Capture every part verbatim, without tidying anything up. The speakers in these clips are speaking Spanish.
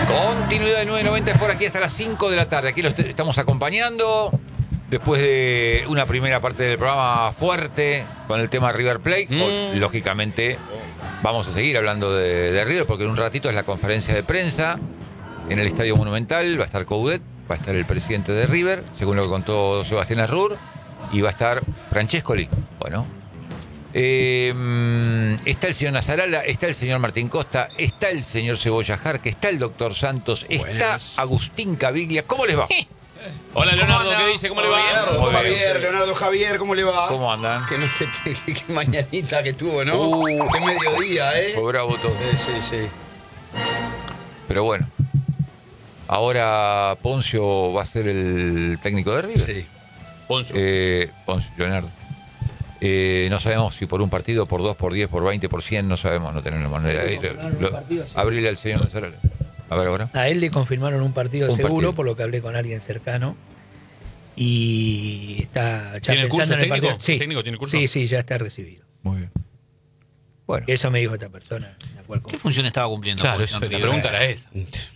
Continuidad de nueve noventa es por aquí hasta las cinco de la tarde. Aquí lo est- estamos acompañando después de una primera parte del programa fuerte con el tema River Plate. Mm. O, lógicamente vamos a seguir hablando de, de River porque en un ratito es la conferencia de prensa en el Estadio Monumental. Va a estar Coudet, va a estar el presidente de River, según lo que contó Sebastián Arrur, y va a estar Francescoli. Bueno, eh, está el señor Nazarala, está el señor Martín Costa, está el señor Cebolla Jarque, está el doctor Santos, Buenas. está Agustín Caviglia. ¿Cómo les va? Hola Leonardo, anda? ¿qué dice? ¿Cómo le va? Leonardo Muy bien. Javier, Leonardo Javier, ¿cómo le va? ¿Cómo andan? Que, no, que, que- que mañanita que tuvo, ¿no? Uh. Qué mediodía, ¿eh? Fue bravo todo. Sí, sí, sí. Pero bueno, ahora Poncio va a ser el técnico de River. Sí. Poncio. Eh, Poncio, Leonardo. Eh, no sabemos si por un partido, por dos, por diez, por veinte, por cien, no sabemos, no tenemos manera. Sí, confirmaron un partido, sí. Abrirle al señor Nazarala. A ver ahora. A él le confirmaron un partido Un seguro, partido. por lo que hablé con alguien cercano. Y está ya ¿Tiene el curso pensando en el técnico? partido. Sí, ¿Técnico tiene el curso? sí, sí, ya está recibido. Muy bien. Bueno, Eso me dijo esta persona. La cual ¿Qué función estaba cumpliendo? Claro, Poncio eso, en la River? pregunta era esa.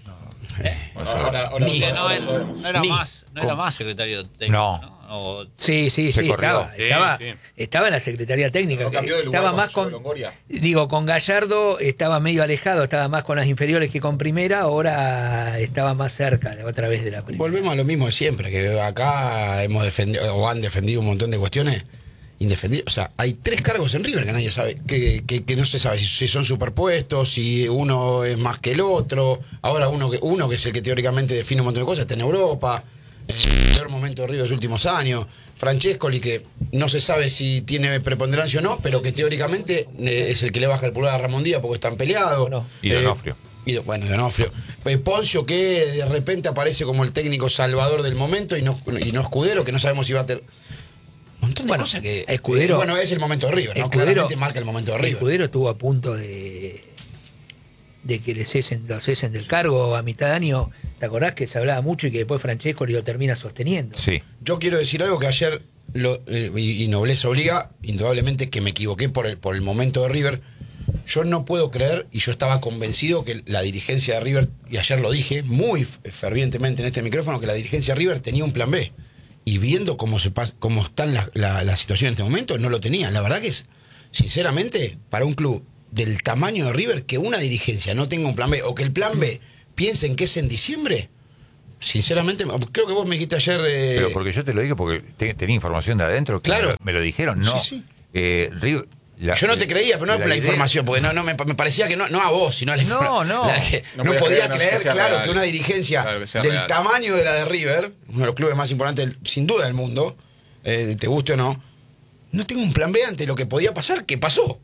Ahora, ahora, Ni- ahora no, él- lo sabemos. no era Ni. más, no era más secretario técnico. No. ¿no? O- Sí, sí, Se sí, corrió. estaba, Sí, estaba, sí. estaba en la Secretaría Técnica. No que cambió de lugar estaba con más José con, Longoria. digo, con Gallardo estaba medio alejado, estaba más con las inferiores que con primera, ahora estaba más cerca de otra vez de la primera. Volvemos a lo mismo de siempre, que acá hemos defendido, o han defendido un montón de cuestiones indefendibles. O sea, hay tres cargos en River que nadie sabe, que, que, que no se sabe si, si son superpuestos, si uno es más que el otro. Ahora uno que, uno que es el que teóricamente define un montón de cosas, está en Europa. En el peor momento de River de los últimos años. Francescoli, que no se sabe si tiene preponderancia o no, pero que teóricamente eh, es el que le baja el pulgar a Ramón Díaz porque están peleados. No. Y Donofrio. Eh, y do- bueno, Donofrio. Eh, Poncio, que de repente aparece como el técnico salvador del momento y no, y no Escudero, que no sabemos si va a tener. Un montón de Bueno, cosas que. Escudero- eh, bueno, es el momento de River, ¿no? Claramente marca el momento de River. Escudero estuvo a punto de, de que le cesen, lo cesen del cargo a mitad de año. ¿Te acordás que se hablaba mucho y que después Francesco lo termina sosteniendo? sí. Yo quiero decir algo que ayer, lo, eh, y, y nobleza obliga, indudablemente que me equivoqué por el, por el momento de River. Yo no puedo creer, y yo estaba convencido que la dirigencia de River, y ayer lo dije muy fervientemente en este micrófono, que la dirigencia de River tenía un plan B. Y viendo cómo se pas, cómo está la, la, la situación en este momento, no lo tenía. La verdad que es, sinceramente, para un club del tamaño de River, que una dirigencia no tenga un plan B, o que el plan B piensen que es en diciembre, sinceramente, creo que vos me dijiste ayer... eh, Pero porque yo te lo dije porque te- tenía información de adentro. Que Claro. Me lo, me lo dijeron, no. Sí, sí. Eh, River- la- Yo no te creía, pero no por la idea- información, porque no, no me, me parecía que no, no a vos, sino a la No, informa- no. la que No no, podías podía creer, no, creer, que sea claro, real. que una dirigencia Claro, que sea del real. tamaño de la de River, uno de los clubes más importantes, del- sin duda, del mundo, eh, te guste o no, no tengo un plan B ante lo que podía pasar, que pasó.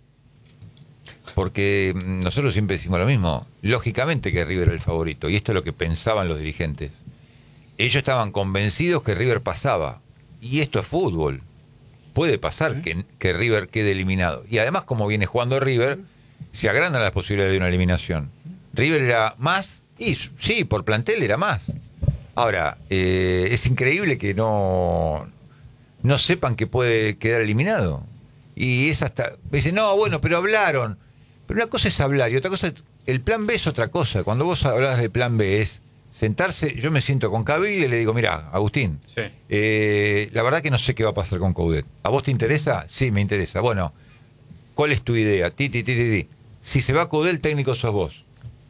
Porque mm, nosotros siempre decimos lo mismo. Lógicamente que River era el favorito. Y esto es lo que pensaban los dirigentes. Ellos estaban convencidos que River pasaba. Y esto es fútbol. Puede pasar que, que River quede eliminado. Y además, como viene jugando River, se agrandan las posibilidades de una eliminación. River era más, y sí, por plantel era más. Ahora, eh, es increíble que no, no sepan que puede quedar eliminado. Y es hasta... Dicen, no, bueno, pero hablaron. Pero una cosa es hablar y otra cosa es... El plan B es otra cosa. Cuando vos hablas del plan B es sentarse... Yo me siento con Caviglia y le digo, mirá, Agustín, Sí. eh, la verdad que no sé qué va a pasar con Coudet. ¿A vos te interesa? Sí, me interesa. Bueno, ¿cuál es tu idea? Ti, ti, ti, ti, ti. Si se va Coudet, el técnico sos vos.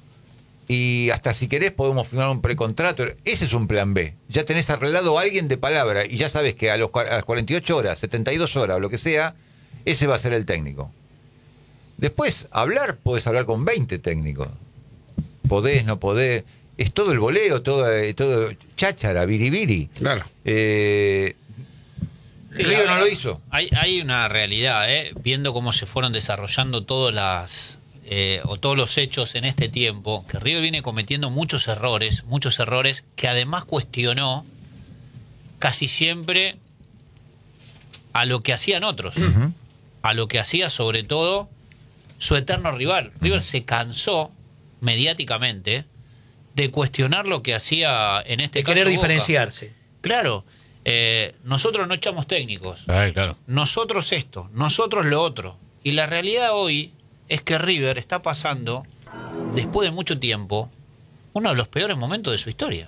Y hasta si querés podemos firmar un precontrato. Ese es un plan B. Ya tenés arreglado a alguien de palabra y ya sabes que a, los, cua- a las cuarenta y ocho horas, setenta y dos horas o lo que sea, ese va a ser el técnico. Después, hablar, podés hablar con veinte técnicos. Podés, no podés. Es todo el voleo, todo, eh, todo cháchara, biribiri. Claro. Eh, Sí, River no hay- lo hizo. Hay, hay una realidad, ¿eh? Viendo cómo se fueron desarrollando todas las eh, o todos los hechos en este tiempo, que River viene cometiendo muchos errores, muchos errores que además cuestionó casi siempre a lo que hacían otros, Ujú. a lo que hacía sobre todo su eterno rival. River se cansó mediáticamente de cuestionar lo que hacía en este De caso querer Boca. diferenciarse. Claro, eh, nosotros no echamos técnicos, Ah, claro. nosotros esto, nosotros lo otro. Y la realidad hoy es que River está pasando, después de mucho tiempo, uno de los peores momentos de su historia.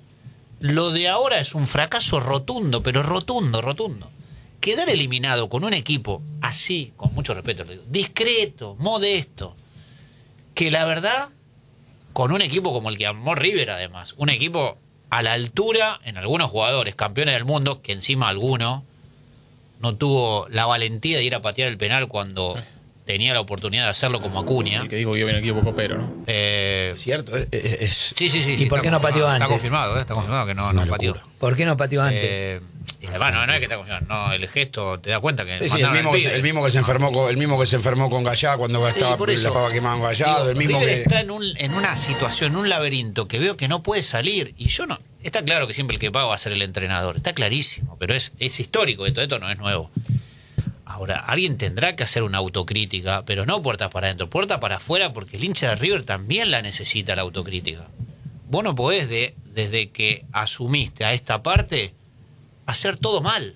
Lo de ahora es un fracaso rotundo, pero rotundo, rotundo. Quedar eliminado con un equipo así, con mucho respeto lo digo, discreto, modesto, que la verdad, con un equipo como el que armó River además, un equipo a la altura en algunos jugadores, campeones del mundo, que encima alguno no tuvo la valentía de ir a patear el penal cuando tenía la oportunidad de hacerlo como Acuña. El que digo que viene el equipo copero, ¿no? Eh, Es cierto, es, es- sí, sí, sí. ¿Y sí, por está qué no pateó confirmado, antes? Está confirmado, ¿eh? Está confirmado que no, Una no pateó. locura. ¿Por qué no pateó antes? Eh, y además, no, no es que está confirmado, no, el gesto, te das cuenta que Sí, sí, el mandaron mismo, al que se, pibe. el mismo que se enfermó con, el mismo que se enfermó con Gallá cuando estaba por la eso, pava quemada con Gallardo, digo, el mismo River que está en, un, en una situación, en un laberinto que veo que no puede salir. Y yo no. Está claro que siempre el que paga va a ser el entrenador. Está clarísimo, pero es, es histórico esto, esto no es nuevo. Ahora, alguien tendrá que hacer una autocrítica, pero no puertas para adentro, puertas para afuera, porque el hincha de River también la necesita, la autocrítica. Vos no podés, de, desde que asumiste a esta parte, hacer todo mal.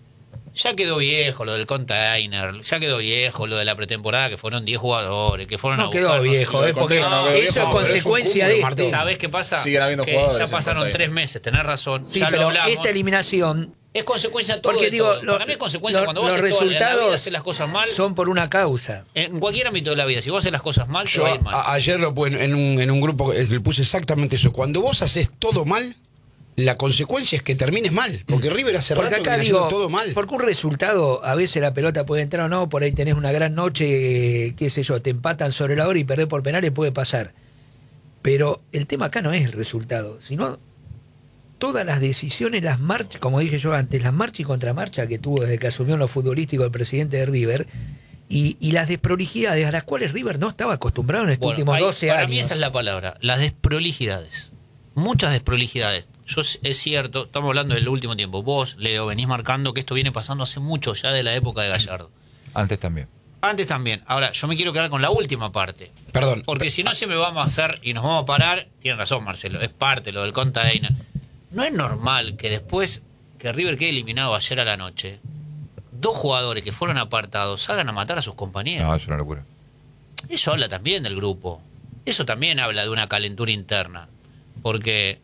Ya quedó viejo lo del container, ya quedó viejo lo de la pretemporada, que fueron diez jugadores, que fueron No a quedó buscar, sé viejo, qué. ¿eh? Porque No, no quedó eso viejo, es no, pero es un consecuencia cúmulo, de Martín. esto. ¿Sabés qué pasa? Siguen habiendo Que jugadores ya en pasaron container. tres meses, tenés razón, Sí, ya lo pero hablamos. esta eliminación, Es consecuencia de todo. porque de digo, todo. lo- Para mí es consecuencia lo- cuando vos los haces todo en la vida, resultados haces las cosas mal. son por una causa. En cualquier ámbito de la vida, si vos haces las cosas mal, te yo va a ir mal. a- ayer lo puse en un, en un grupo, eh, le puse exactamente eso. Cuando vos haces todo mal, la consecuencia es que termines mal. Porque River hace Porque rato acá viene digo, haciendo todo mal. porque un resultado, a veces la pelota puede entrar o no, por ahí tenés una gran noche, qué sé yo, te empatan sobre la hora y perdés por penales, puede pasar. Pero el tema acá no es el resultado, sino todas las decisiones, las marchas, como dije yo antes, las marchas y contramarchas que tuvo desde que asumió en lo futbolístico el presidente de River, y, y las desprolijidades a las cuales River no estaba acostumbrado en estos Bueno, últimos ahí, doce para años. mí esa es la palabra, las desprolijidades. Muchas desprolijidades. Yo, es cierto, estamos hablando del último tiempo. Vos, Leo, venís marcando que esto viene pasando hace mucho, ya de la época de Gallardo. Antes también. Antes también. Ahora, yo me quiero quedar con la última parte. Perdón. Porque si no, siempre vamos a hacer y nos vamos a parar. Tiene razón, Marcelo, es parte lo del container. No es normal que después que River quede eliminado ayer a la noche, dos jugadores que fueron apartados salgan a matar a sus compañeros. No, es una locura. Eso habla también del grupo. Eso también habla de una calentura interna. Porque,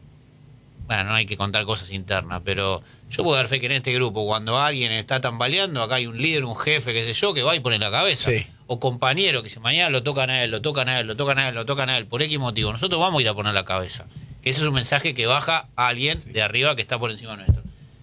bueno, no hay que contar cosas internas, pero yo puedo dar fe que en este grupo, cuando alguien está tambaleando, acá hay un líder, un jefe, qué sé yo, que va y pone la cabeza. Sí. O compañero que si mañana lo tocan a él, lo tocan a él, lo tocan a él, lo tocan a él, por X motivo. Nosotros vamos a ir a poner la cabeza. Que ese es un mensaje que baja a alguien de arriba que está por encima nuestro.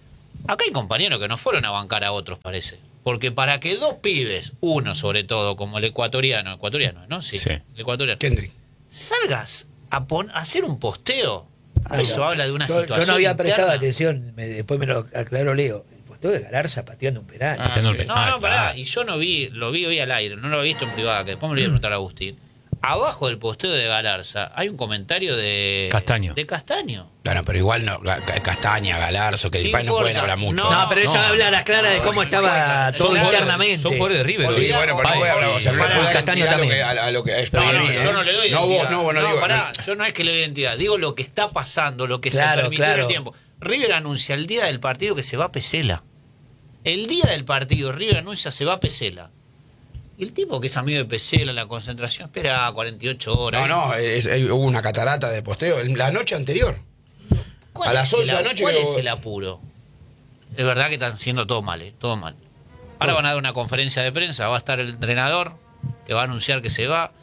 Acá hay compañeros que no fueron a bancar a otros, parece. Porque para que dos pibes, uno sobre todo, como el ecuatoriano, ecuatoriano, ¿no? Sí, Sí. el ecuatoriano. Kendrick. Salgas a, pon- a hacer un posteo. Ah, Eso no. habla de una yo, situación yo no había interna. prestado atención, me- después me lo aclaró Leo. El posteo de Galarza pateando un penal. Ah, Pateando el sí. penal. No, Ah, no, pará. claro. Y yo no vi, lo vi hoy al aire, no lo he visto en privada, que después me lo voy a preguntar a Agustín. Abajo del posteo de Galarza hay un comentario de Castaño. De Castaño. Bueno, pero igual no, Ga- Ga- Castaña, Galarzo, que ¿Qué el país no importa? pueden hablar mucho. No, No, pero eso no. habla a las claras de cómo estaba Son todo jugadores- internamente. Son jugadores de River. Olvidá- Sí, bueno, pero no Olvidá- puede hablar, o sea, no le Pará, puede dar Castaño identidad a lo también. que, a, a lo que es No, para no, mí, yo ¿eh? no le doy No identidad. vos, no, vos no, no digo. pará, no. yo no es que le doy identidad, digo lo que está pasando, lo que Claro, se permitió en claro. el tiempo. River anuncia el día del partido que se va a Pesela. El día del partido, River anuncia se va a Pesela. Y el tipo que es amigo de Pesela en la concentración espera cuarenta y ocho horas. No, no, es- es- hubo una catarata de posteo el- la noche anterior. ¿Cuál a las es el once de la ap- noche ¿Cuál que- es el apuro? Es verdad que están haciendo todo mal, ¿eh? Todo mal. Ahora van a dar una conferencia de prensa, va a estar el entrenador, que va a anunciar que se va,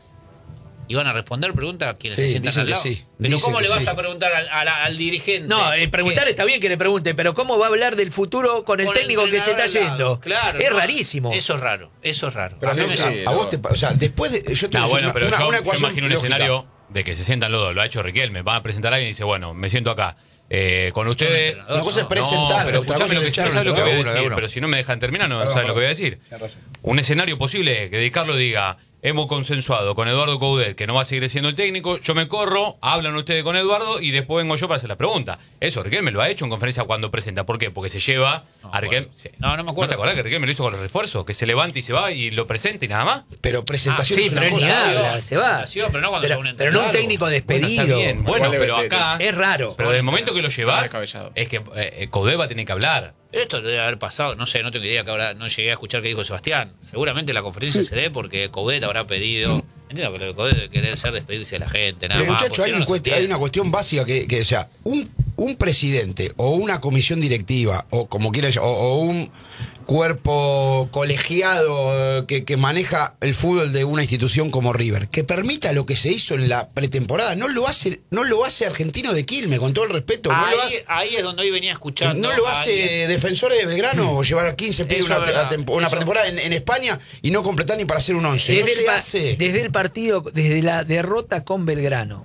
y van a responder preguntas a quienes Sí, se sientan dicen al que lado. sí, Pero dicen ¿cómo que le vas sí. a preguntar al, al- al dirigente? No, eh, preguntar ¿Qué? está bien que le pregunte, pero ¿cómo va a hablar del futuro con el Con técnico que se está entrenador al lado. yendo? Claro. es no, rarísimo. Eso es raro, eso es raro. Pero A mí a, me mí- sa- sí, a no. vos te pa- o sea, después de, yo te No, voy a bueno, decir pero una, yo, una yo ecuación imagino un lógica. escenario de que se sientan los dos, lo ha hecho Riquelme, va a presentar a alguien y dice, bueno, me siento acá. Eh, con ustedes... entrenador, Una cosa es no. presentar, No, pero otra escuchame cosa lo es que echar yo sabes lo que un voy a jugador. decir, uno. pero si no me dejan terminar, no Perdón, sabes lo que voy a perdón. decir. Tenés razón. Un escenario posible que Di Carlo diga, hemos consensuado con Eduardo Coudet que no va a seguir siendo el técnico, yo me corro, hablan ustedes con Eduardo y después vengo yo para hacer la pregunta. Eso Riquelme lo ha hecho en conferencia cuando presenta. ¿Por qué? Porque se lleva No, a Riquelme. bueno. Sí. No, no me acuerdo. ¿No te acordás que Riquelme lo hizo con los refuerzos? Que se levanta y se va y lo presenta y nada más. Pero presentación Ah, es sí, una pero él ni cosa. habla, se va. Presentación, pero no cuando Pero, sea un pero no un entrenador. técnico Bueno, despedido. está bien. Bueno, Igual pero de- acá... es raro. Pero del momento que lo llevas, Descabellado. es que eh, eh, Coudet va a tener que hablar. Esto debe haber pasado, no sé, no tengo idea que habrá, no llegué a escuchar qué dijo Sebastián. Seguramente la conferencia se dé porque Coudet habrá pedido Entiendo que lo de Coudet debe querer ser despedirse de la gente, nada Pero más. muchachos, hay, porque si no, un no se cuest- hay entiende. una cuestión básica que, que o sea, un, un presidente o una comisión directiva, o como quieran, o, o un cuerpo colegiado eh, que, que maneja el fútbol de una institución como River, que permita lo que se hizo en la pretemporada, no lo hace, no lo hace Argentino de Quilmes, con todo el respeto, no ahí, lo hace. ahí es donde hoy venía escuchando. No lo hace alguien. Defensores de Belgrano o llevar a quince pibes Eso una, es verdad. a tempo- una Eso- pretemporada en, en España y no completar ni para hacer un once. No Desde, se el, pa- hace. desde el partido, desde la derrota con Belgrano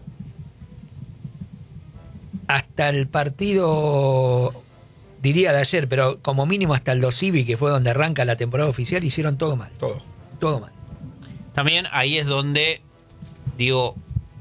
hasta el partido, diría de ayer, pero como mínimo hasta el Dosivi, que fue donde arranca la temporada oficial, hicieron todo mal. Todo. Todo mal. También ahí es donde digo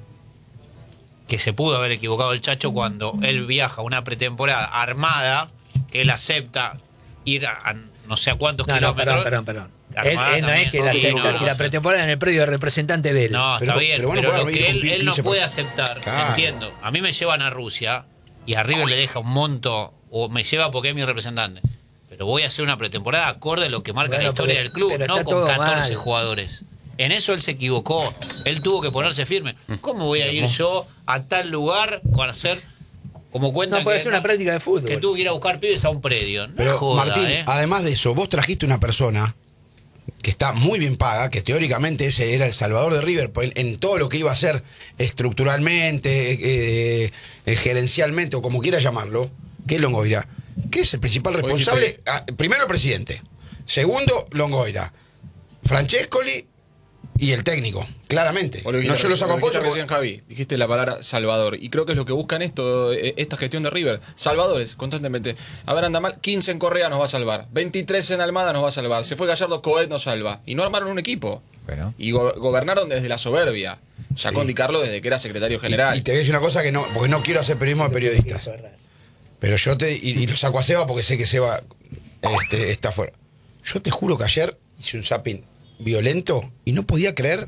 que se pudo haber equivocado el Chacho cuando él viaja a una pretemporada armada, que él acepta ir a, a no sé a cuántos No, no, kilómetros. perdón, perdón, perdón. Armada Él, él no también. es que la Sí, acepta, no, si no, la sí. pretemporada en el predio de representante de él. No, Pero- está bien, pero pero, bueno, lo puede que haber él, venido con él no quince puede por- aceptar, Claro. entiendo. A mí me llevan a Rusia y a River le deja un monto, o me lleva porque es mi representante. Pero voy a hacer una pretemporada acorde a lo que marca Bueno, la historia pero- del club, pero no está con todo catorce mal. jugadores. En eso él se equivocó. Él tuvo que ponerse firme. ¿Cómo voy a ir yo a tal lugar con hacer, como cuentan No puede que, ser una práctica de fútbol. que tuvo que ir a buscar pibes a un predio? No Pero joda, Martín, ¿eh? además de eso, vos trajiste una persona que está muy bien paga, que teóricamente ese era el salvador de River pues, en, en todo lo que iba a hacer estructuralmente, eh, eh, gerencialmente o como quiera llamarlo, que es Longoira, que es el principal responsable. Ah, primero el presidente, segundo Longoira, Francescoli y el técnico, claramente. Vos lo No, dijiste yo lo recién, saco a dijiste pollo. recién, Javi, dijiste la palabra salvador. Y creo que es lo que buscan esto, eh, esta gestión de River. Salvadores, constantemente. A ver, anda mal, quince en Correa nos va a salvar. veintitrés en Almada nos va a salvar. Se fue Gallardo, Coudet nos salva. Y no armaron un equipo. Bueno. Y go- gobernaron desde la soberbia. Ya Sí. con Di Carlo desde que era secretario Y, general. y te voy a decir una cosa que no, porque no quiero hacer periodismo de periodistas. Pero yo te. Y, y lo saco a Seba porque sé que Seba este, está fuera. Yo te juro que ayer hice un zapping violento y no podía creer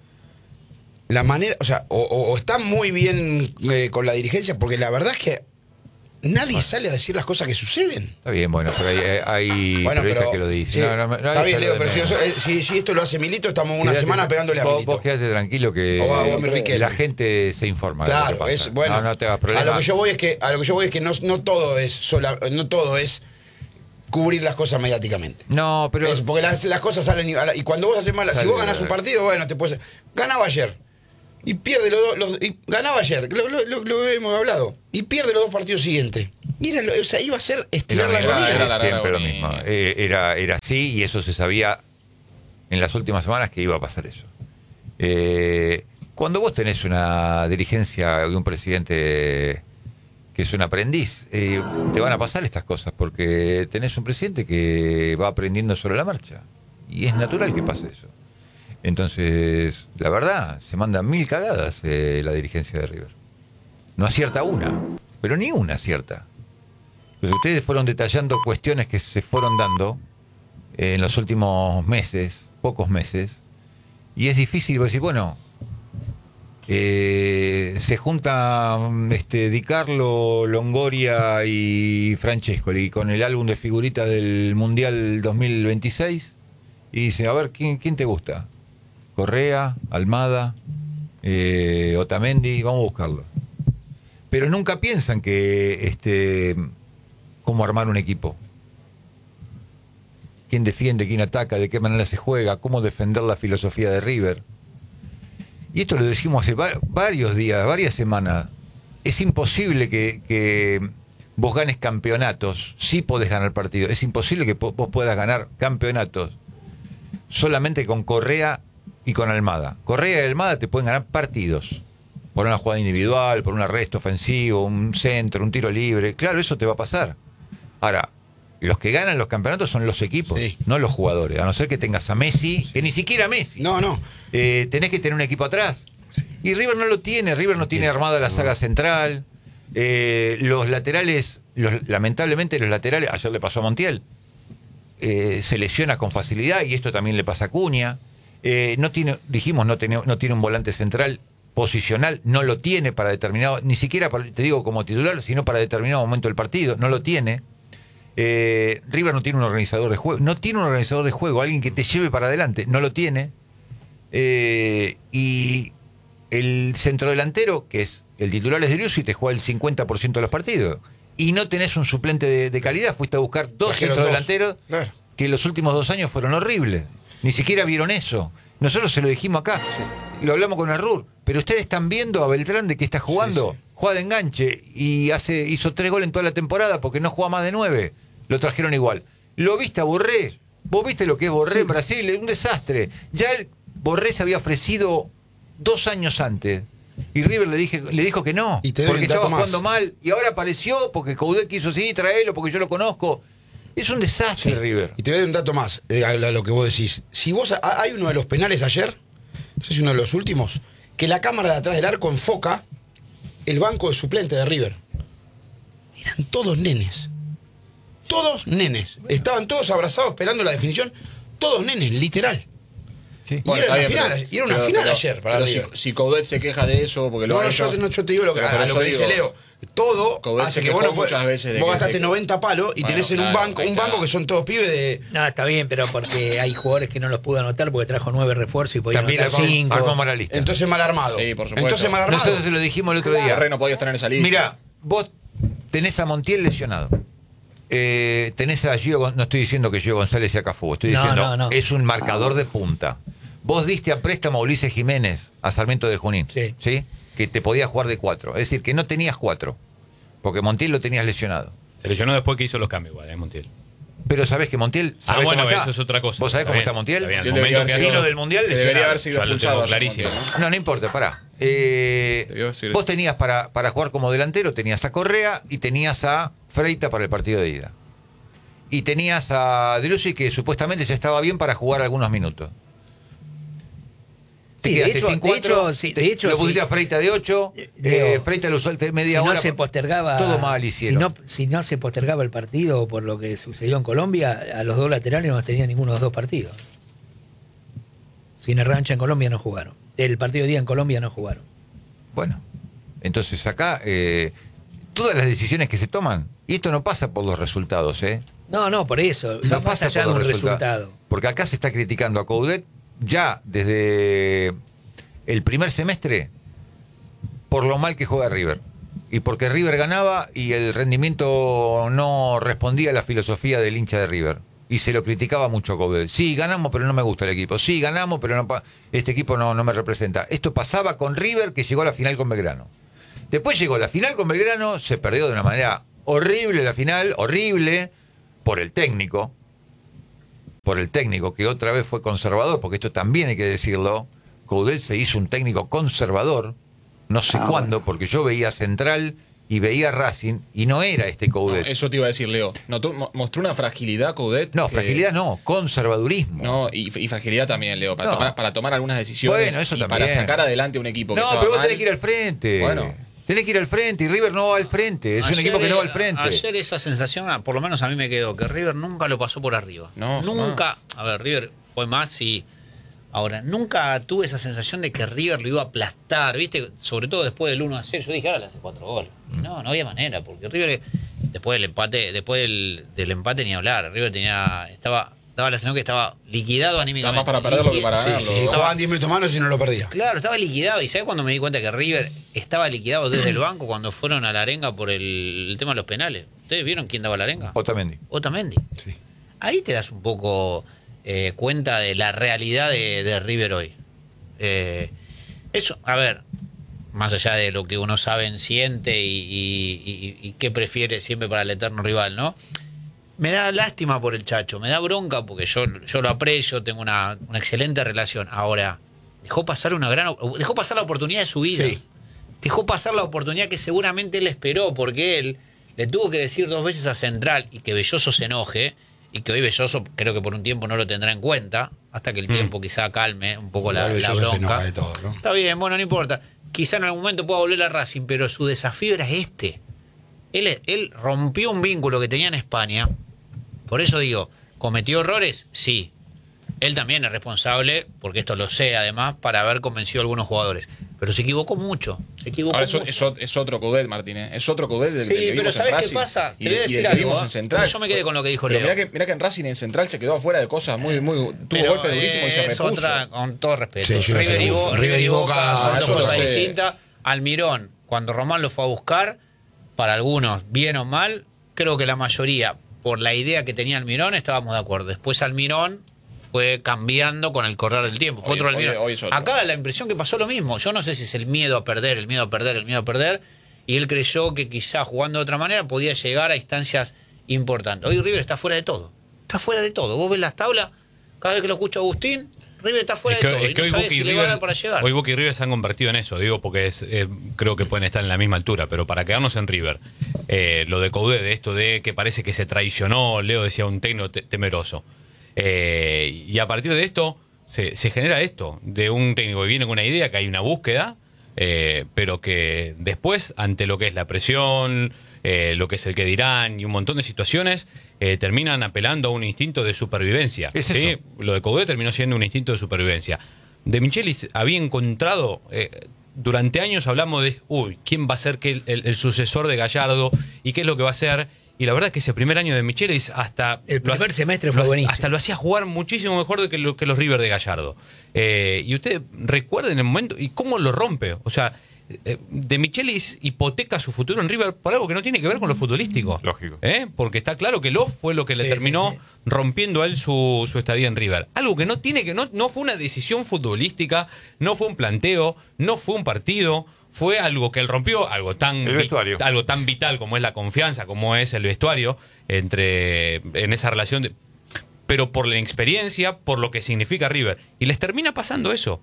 la manera. O sea, o, o- o están muy bien eh, con la dirigencia, porque la verdad es que nadie sale a decir las cosas que suceden. Está bien, bueno, pero hay, hay Bueno, periodistas pero. que lo dicen. sí, No, no, no, está hay bien, que Leo, hablar pero de si, nada. eso- eh, si- si esto lo hace Milito, estamos una Quédate- semana pegándole a vos, Milito. vos quédate tranquilo que O a- o a mi Riquelme. la gente se informa. de lo que Claro, pasa. es bueno. No, no te hagas problema. A lo que yo voy es que, a lo que yo voy es que no, no todo es sola, no todo es cubrir las cosas mediáticamente. No, pero Es porque las, las cosas salen y, y cuando vos haces mal, si Sale, vos ganás un partido, bueno, te puedes. Ganaba ayer. Y pierde los dos. los- y ganaba ayer, lo, lo- lo- lo hemos hablado. Y pierde los dos partidos siguientes. Y era lo- o sea, iba a ser estirar la era, agonía. agonía. era la- siempre lo agonía. mismo. Eh, era, era así y eso se sabía en las últimas semanas que iba a pasar eso. Eh, cuando vos tenés una dirigencia y un presidente que es un aprendiz, eh, te van a pasar estas cosas porque tenés un presidente que va aprendiendo sobre la marcha. Y es natural que pase eso. Entonces, la verdad, se mandan mil cagadas eh, la dirigencia de River. No acierta una, pero ni una acierta. Pues ustedes fueron detallando cuestiones que se fueron dando eh, en los últimos meses, pocos meses, y es difícil decir, bueno, eh, se juntan este, Di Carlo, Longoria y Francescoli con el álbum de figuritas del Mundial dos mil veintiséis y dice, a ver, ¿quién, quién te gusta? Correa, Almada, eh, Otamendi, vamos a buscarlo. Pero nunca piensan que este cómo armar un equipo. Quién defiende, quién ataca, de qué manera se juega, cómo defender la filosofía de River. Y esto lo decimos hace va- varios días, varias semanas. Es imposible que, que vos ganes campeonatos. Sí podés ganar partidos. Es imposible que po- vos puedas ganar campeonatos solamente con Correa y con Almada. Correa y Almada te pueden ganar partidos. Por una jugada individual, por un arresto ofensivo, un centro, un tiro libre. Claro, eso te va a pasar. Ahora, los que ganan los campeonatos son los equipos, Sí. no los jugadores. A no ser que tengas a Messi, que ni siquiera Messi. No, no. Eh, tenés que tener un equipo atrás. Y River no lo tiene. River no tiene armada la saga central. Eh, los laterales, los, lamentablemente los laterales, ayer le pasó a Montiel, eh, se lesiona con facilidad y esto también le pasa a Cunha. Eh, no tiene, dijimos, no tiene, no tiene un volante central posicional, no lo tiene para determinado, ni siquiera para, te digo como titular, sino para determinado momento del partido, no lo tiene. Eh, River no tiene un organizador de juego, no tiene un organizador de juego, alguien que te lleve para adelante, no lo tiene. Eh, y el centrodelantero, que es el titular es de Driussi, te juega el cincuenta por ciento de los partidos. Y no tenés un suplente de, de calidad. Fuiste a buscar dos Trajeron centrodelanteros dos, claro. que los últimos dos años fueron horribles. Ni siquiera vieron eso. Nosotros se lo dijimos acá. Sí. Lo hablamos con Arrur. Pero ustedes están viendo a Beltrán de que está jugando. Sí, sí. Juega de enganche y hace hizo tres goles en toda la temporada porque no juega más de nueve. Lo trajeron igual. ¿Lo viste a Borré? ¿Vos viste lo que es Borré sí. en Brasil? Es un desastre. Ya el, Borré se había ofrecido dos años antes. Y River le dije le dijo que no. Y te porque estaba más. jugando mal. Y ahora apareció porque Coudet quiso seguir, traerlo porque yo lo conozco. Es un desastre, sí. River. Y te doy un dato más eh, a lo que vos decís. Si vos a, hay uno de los penales ayer, no sé si uno de los últimos, que la cámara de atrás del arco enfoca el banco de suplente de River. Eran todos nenes. Todos nenes. Bueno. Estaban todos abrazados esperando la definición. Todos nenes, literal. Sí. Y, Bueno, era bien, final, pero, y era una pero, final pero, ayer para pero River. si, si Coudet se queja de eso porque lo No, ha no, hecho, yo, no, yo te digo lo que, a lo que dice Leo. Todo Coudet hace se que vos no muchas puedes. veces de Vos que- gastaste de que- noventa palos y Bueno, tenés en un claro, banco, ahí un está. banco que son todos pibes de. No, está bien, pero porque hay jugadores que no los pudo anotar porque trajo nueve refuerzos y podía También anotar armó, cinco. armó mala lista. Entonces mal armado. Sí, por supuesto. Entonces mal armado. Nosotros se lo dijimos el otro día. Borré no podía estar en esa lista. Mirá, vos tenés a Montiel lesionado. Eh, tenés a Gio, Gon- no estoy diciendo que Gio González sea Cafú, estoy No, diciendo no, no. es un marcador de punta. Vos diste a préstamo a Ulises Jiménez, a Sarmiento de Junín, Sí. ¿sí? Que te podía jugar de cuatro. Es decir, que no tenías cuatro, porque Montiel lo tenías lesionado. Se lesionó después que hizo los cambios, igual, ¿eh, Montiel? Pero sabés que Montiel. Ah, ¿sabés bueno, cómo está? eso es otra cosa. ¿Vos sabés Está cómo bien, está Montiel? está bien. Montiel Al momento debería que haber Vino sido- del Mundial que debería lesionado. haber sido Ya lo expulsado. tengo ayer, clarísimo. Montiel, ¿no? No, no importa, pará. Eh, Debió ser- vos tenías para, para jugar como delantero, tenías a Correa y tenías a Freita para el partido de ida. Y tenías a Driussi que supuestamente ya estaba bien para jugar algunos minutos. Te Sí, de quedaste hecho- sin de cuatro, hecho, sí, te- de hecho, lo pusiste sí. a Freita de ocho, Eh, eh, Leo, Freita lo usó el- media si no hora. se postergaba Todo mal si hicieron. no, si no se postergaba el partido por lo que sucedió en Colombia, a los dos laterales no tenían ninguno de los dos partidos. Sin el rancha en Colombia no jugaron. El partido de día en Colombia no jugaron. Bueno, entonces acá eh, todas las decisiones que se toman, y esto no pasa por los resultados, ¿eh? No, no, por eso. No No pasa pasa allá de por un los resultados. resultado. Porque acá se está criticando a Coudet ya desde el primer semestre por lo mal que juega River. Y porque River ganaba y el rendimiento no respondía a la filosofía del hincha de River. Y se lo criticaba mucho a Coudet. Sí, ganamos, pero no me gusta el equipo. Sí, ganamos, pero no pa- este equipo no, no me representa. Esto pasaba con River, que llegó a la final con Belgrano. Después llegó a la final con Belgrano, se perdió de una manera horrible la final, horrible, por el técnico. Por el técnico, que otra vez fue conservador, porque esto también hay que decirlo. Coudet se hizo un técnico conservador, no sé Ah, cuándo, porque yo veía Central y veía Racing, y no era este No, Coudet. No, eso te iba a decir, Leo. Notó- mo- mostró una fragilidad, Coudet. que- fragilidad no, conservadurismo. No, y, y fragilidad también, Leo, para, No. tomar, para tomar algunas decisiones Bueno, eso y también. para sacar adelante un equipo que No, estaba pero vos mal. tenés que ir al frente. Bueno. Tenés que ir al frente, y River no va al frente. Es un Ayer, equipo que no va al eh, frente. Ayer esa sensación, ah, por lo menos a mí me quedó, que River nunca lo pasó por arriba. No, nunca. jamás. A ver, River fue más y. Ahora, nunca tuve esa sensación de que River lo iba a aplastar, ¿viste? Sobre todo después del uno a cero. Yo dije, ahora le hace cuatro goles. Y no, no había manera, porque River, después del empate, después del, del empate ni hablar. River tenía. Estaba. Daba la sensación que estaba liquidado anímicamente. Está más para perderlo que para Sí, ganarlo. sí, jugaban diez minutos más y no lo perdía. Claro, estaba liquidado. ¿Y sabes cuando me di cuenta que River estaba liquidado desde el banco cuando fueron a la arenga por el, el tema de los penales? ¿Ustedes vieron quién daba la arenga? Otamendi. Otamendi. Sí. Ahí te das un poco eh, cuenta de la realidad de, de River hoy. Eh, eso, a ver, más allá de lo que uno sabe, siente y, y, y- y qué prefiere siempre para el eterno rival, ¿no? Me da lástima por el Chacho, me da bronca porque yo, yo lo aprecio, tengo una, una excelente relación. Ahora, dejó pasar una gran, dejó pasar la oportunidad de su vida. Sí. Dejó pasar la oportunidad que seguramente él esperó, porque él le tuvo que decir dos veces a Central y que Belloso se enoje, y que hoy Belloso creo que por un tiempo no lo tendrá en cuenta, hasta que el tiempo quizá calme un poco la, Igual la Belloso se enoja bronca. de todo, ¿no? Está bien, bueno, no importa. Quizá en algún momento pueda volver a Racing, pero su desafío era este. Él, él rompió un vínculo que tenía en España. Por eso digo, ¿cometió errores? Sí. Él también es responsable, porque esto lo sé además, para haber convencido a algunos jugadores. Pero se equivocó mucho. Se equivocó Ahora, eso, mucho. eso, es otro Coudet, Martínez. Es otro Coudet del, Sí, del que pero vimos ¿sabés en qué Racing. pasa? Te Y, voy a y decir del que algo, vimos ¿eh? en Central. Pero yo me quedé con lo que dijo Pero Leo. mirá que, mirá que en Racing en Central se quedó afuera de cosas muy, muy. Tuvo Pero, golpes durísimos y se eh, es repuso. otra, con todo respeto. Sí, yo iba a River, y decir, Bo- River y Boca son es dos otra cosas cosa. distintas. Almirón, cuando Román lo fue a buscar, para algunos, bien o mal, creo que la mayoría, por la idea que tenía Almirón, estábamos de acuerdo. Después Almirón fue cambiando con el correr del tiempo. Fue Hoy- otro hoy- Almirón. hoy es otro. Acá la impresión que pasó lo mismo. Yo no sé si es el miedo a perder, el miedo a perder, el miedo a perder. Y él creyó que quizá jugando de otra manera podía llegar a instancias importantes. Hoy River está fuera de todo. Está fuera de todo. Vos ves las tablas, cada vez que lo escucho a Agustín, River está fuera Es que- de todo. es Y que no hoy sabés Boca y si le va a dar River- para llegar. Hoy Boca y River se han convertido en eso, digo, porque es, eh, creo que pueden estar en la misma altura, pero para quedarnos en River, eh, lo de Coudet, de esto de que parece que se traicionó, Leo decía un técnico te- temeroso. Eh, y a partir de esto se, se genera esto, de un técnico que viene con una idea, que hay una búsqueda, eh, pero que después, ante lo que es la presión, eh, lo que es el que dirán y un montón de situaciones, eh, terminan apelando a un instinto de supervivencia. Es ¿sí? eso. Lo de Coudet terminó siendo un instinto de supervivencia. De Michelis había encontrado, eh, durante años hablamos de, uy, ¿quién va a ser que el, el- el sucesor de Gallardo? ¿Y qué es lo que va a hacer? Y la verdad es que ese primer año de Michelis hasta... El lo ha- primer semestre fue lo- buenísimo. Hasta lo hacía jugar muchísimo mejor de que, lo- que los River de Gallardo. Eh, y ustedes recuerden el momento y cómo lo rompe. O sea, eh, de Michelis hipoteca su futuro en River por algo que no tiene que ver con lo futbolístico. Lógico. ¿Eh? Porque está claro que Love fue lo que le Sí, terminó sí, sí. rompiendo a él su, su estadía en River. Algo que no tiene que no, no fue una decisión futbolística, no fue un planteo, no fue un partido, fue algo que él rompió, algo tan El vi- vestuario. algo tan vital como es la confianza, como es el vestuario entre en esa relación de, pero por la experiencia, por lo que significa River. Y les termina pasando eso.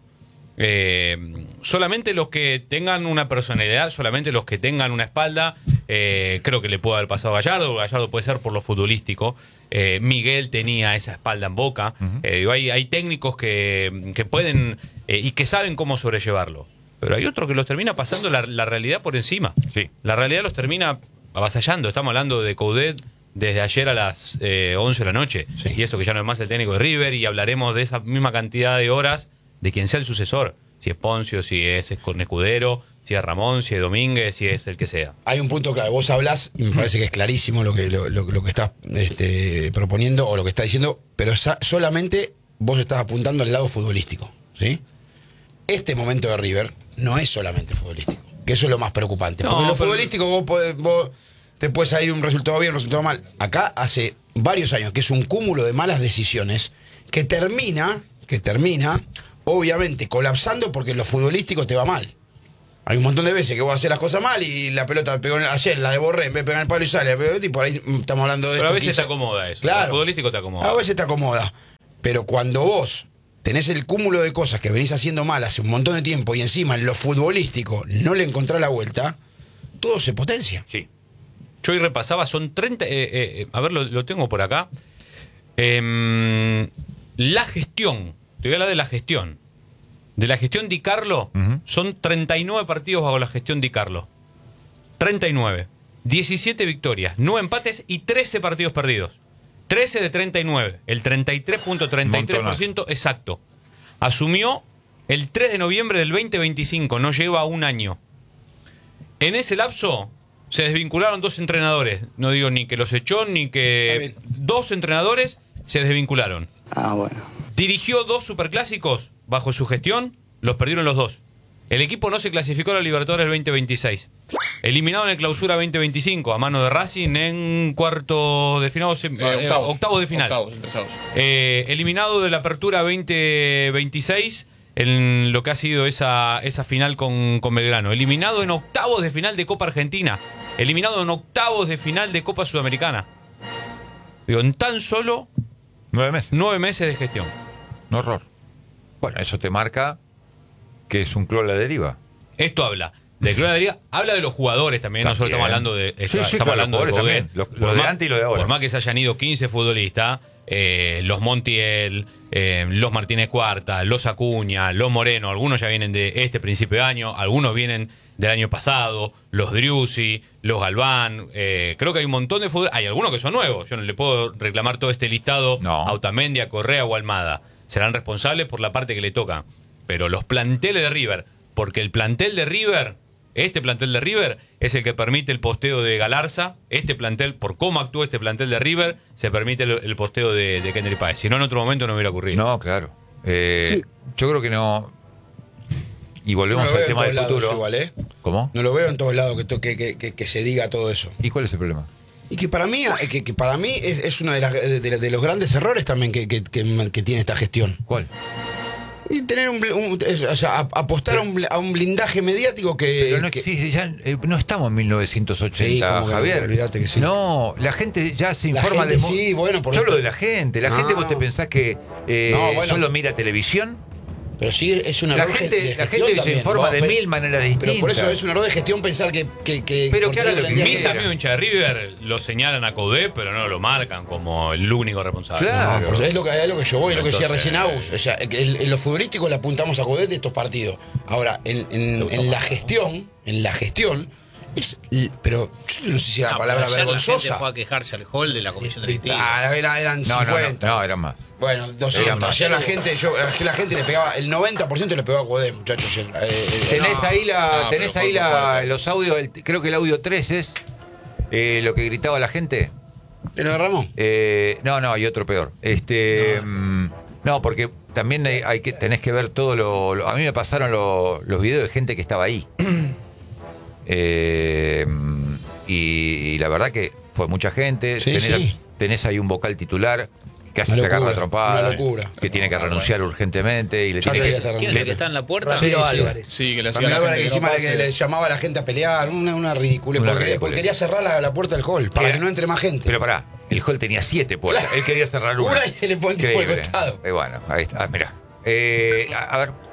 Eh, solamente los que tengan una personalidad, solamente los que tengan una espalda, eh, creo que le puede haber pasado a Gallardo. Gallardo puede ser por lo futbolístico. Eh, Miguel tenía esa espalda en Boca. Eh, digo, hay, hay técnicos que, que pueden eh, y que saben cómo sobrellevarlo. Pero hay otros que los termina pasando la, la realidad por encima. Sí. La realidad los termina avasallando. Estamos hablando de Coudet desde ayer a las eh, once de la noche. Sí. Y eso que ya no es más el técnico de River. Y hablaremos de esa misma cantidad de horas de quien sea el sucesor. Si es Poncio, si es con Escudero, si es Ramón, si es Domínguez, si es el que sea. Hay un punto clave. Vos hablás, y me parece que es clarísimo lo que, lo, lo- lo que estás este, proponiendo o lo que estás diciendo, pero sa- solamente vos estás apuntando al lado futbolístico. ¿Sí? Este momento de River no es solamente futbolístico, que eso es lo más preocupante. No, porque en lo pero- futbolístico vos, podés- vos te puede salir un resultado bien, un resultado mal. Acá hace varios años que es un cúmulo de malas decisiones que termina, que termina, obviamente, colapsando porque en lo futbolístico te va mal. Hay un montón de veces que vos haces las cosas mal y la pelota pegó en- ayer, la de Borré, en vez de pegar en el palo y sale, y por ahí mm, estamos hablando de Pero a esto, veces quince. te acomoda eso. Claro. El futbolístico te acomoda. A veces te acomoda. Pero cuando vos tenés el cúmulo de cosas que venís haciendo mal hace un montón de tiempo y encima en lo futbolístico no le encontrás la vuelta, todo se potencia. Sí. Yo hoy repasaba, son treinta. Eh, eh, a ver, lo, lo tengo por acá. Em, la gestión. Te voy a hablar de la gestión. De la gestión Di Carlo, Ujú. son treinta y nueve partidos bajo la gestión Di Carlo. treinta y nueve. diecisiete victorias, nueve empates y trece partidos perdidos. trece de treinta y nueve. El treinta y tres punto treinta y tres por ciento exacto. Asumió el tres de noviembre del veinte veinticinco. No lleva un año. En ese lapso se desvincularon dos entrenadores. No digo ni que los echó ni Está que... bien. Dos entrenadores se desvincularon. Ah, bueno. Dirigió dos superclásicos bajo su gestión, los perdieron los dos. El equipo no se clasificó a la Libertadores veinte veintiséis. Eliminado en el Clausura veinte veinticinco a mano de Racing en cuarto de final, Eh, eh, octavos. octavos de final. Octavos, interesados. Eh, eliminado de la Apertura veinte veintiséis en lo que ha sido esa, esa final con, con Belgrano. Eliminado en octavos de final de Copa Argentina. Eliminado en octavos de final de Copa Sudamericana. Digo, en tan solo Nueve meses. nueve meses de gestión. Un horror. Bueno, eso te marca que es un club a la deriva. Esto habla de Club de la Liga, habla de los jugadores también. No solo También. estamos hablando de, Sí, estamos sí, claro, hablando los de jugadores Coudet. también. Lo- Por lo de más- antes y lo de ahora. Por más que se hayan ido quince futbolistas, eh, los Montiel, eh, los Martínez Cuarta, los Acuña, los Moreno, algunos ya vienen de este principio de año, algunos vienen del año pasado, los Driussi, los Galván, eh, creo que hay un montón de futbolistas, hay algunos que son nuevos, yo no le puedo reclamar todo este listado No. a Otamendi, a Correa o a Almada. serán responsables por la parte que le toca. Pero los planteles de River, porque el plantel de River, este plantel de River, es el que permite el posteo de Galarza, este plantel, por cómo actúa este plantel de River, se permite el, el posteo de, de Kendry Páez. Si no, en otro momento no hubiera ocurrido. No, claro. Eh, Sí. Yo creo que no. Y No volvemos lo al veo en tema todos del lados futuro. igual, ¿eh? ¿Cómo? No lo veo en todos lados que, to- que, que, que- que se diga todo eso. ¿Y cuál es el problema? Y que para mí, eh, que, que para mí es, es uno de, las- de- de- de los grandes errores también que, que- que- que tiene esta gestión. ¿Cuál? Y tener un, bl- un- es- o sea, a- apostar a, un, bl- a un blindaje mediático que. Pero no que- existe, ya eh, no estamos en mil novecientos ochenta, Sí, como que no, Javier. olvídate que sí. No, la gente ya se La informa gente de mo- sí, bueno, por Yo hablo eso- de la gente. La No. gente, vos te pensás que eh, No, bueno. solo mira televisión. Pero sí es un La error gente- ge- de la gestión gente se también. informa Vos, de pe- mil maneras Pero por eso distintas. es un error de gestión pensar que. que, que Pero porque que haga lo que tendría Mis quiera. amigos hinchas de River lo señalan a Coudet, pero no lo marcan como el único responsable. Claro. No, pero es lo que, es lo que yo voy, es lo que decía Entonces, recién Agus. O sea, que en, en lo futbolístico le apuntamos a Coudet de estos partidos. Ahora, en, en- en la gestión, en la gestión, es. l- Pero yo no sé si la No, palabra pero ayer la gente vergonzosa. fue a quejarse al hall de la comisión directiva. Ah, era- eran No, no, no, cincuenta. no, eran más. Bueno, Eran doscientos. más. Ayer la gente, yo, ayer la gente le pegaba, el noventa por ciento le pegó a Coudet, muchachos. Ayer. Eh, eh, Tenés No, ahí, la, no, tenés pero ahí fue la, fuerte. los audios, el- creo que el audio tres es eh, lo que gritaba la gente. ¿Te lo derramó? Eh, no, no, hay otro peor. Este, mm, no, porque también hay, hay que tenés que ver todo lo, lo- a mí me pasaron lo- los videos de gente que estaba ahí. Eh, mm, y, y la verdad que fue mucha gente. Sí, tenés, sí. tenés ahí un vocal titular que casi Una se agarra locura, la trompada, una locura. que tiene que renunciar urgentemente y le Ya tiene te que, había tardado. ¿Quién es le- el que está en la puerta? Ramiro Sí, sí. Álvarez. Sí, que le hacía Ramiro a la Álvarez gente que que no encima le, pase. le llamaba a la gente a pelear, una, una ridícula. Una Porque, ridícula. porque quería cerrar la, la puerta del hall, para Era- que no entre más gente. Pero pará, el hall tenía siete puertas. Claro. Él quería cerrar una. Una y se le pone tipo al Increíble. costado. Eh, bueno, ahí está. Ah, mirá. Eh, a, a ver,